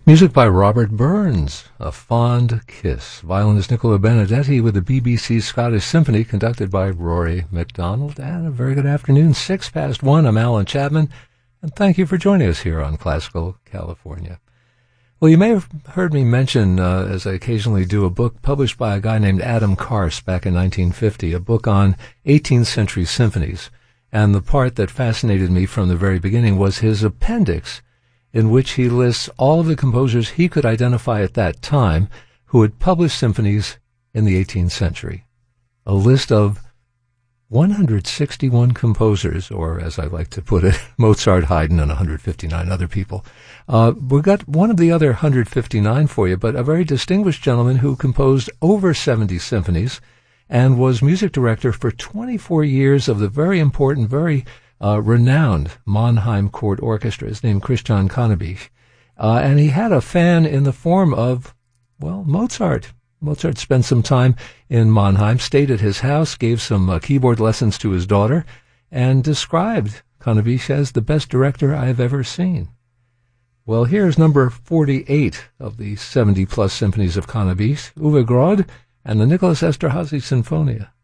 Music by Robert Burns, A Fond Kiss. Violinist Nicola Benedetti with the BBC Scottish Symphony, conducted by Rory MacDonald. And a very good afternoon, 1:06. I'm Alan Chapman, and thank you for joining us here on Classical California. Well, you may have heard me mention, as I occasionally do, a book published by a guy named Adam Karst back in 1950, a book on 18th century symphonies. And the part that fascinated me from the very beginning was his appendix, in which he lists all of the composers he could identify at that time who had published symphonies in the 18th century. A list of 161 composers, or as I like to put it, Mozart, Haydn, and 159 other people. We've got one of the other 159 for you, but a very distinguished gentleman who composed over 70 symphonies and was music director for 24 years of the very important, very renowned Mannheim Court Orchestra. His name Christian Cannabich. And he had a fan in the form of, well, Mozart. Mozart spent some time in Mannheim, stayed at his house, gave some keyboard lessons to his daughter, and described Cannabich as the best director I've ever seen. Well, here's number 48 of the 70-plus symphonies of Cannabich, Uwe Grod and the Nicholas Esterhazy Sinfonia.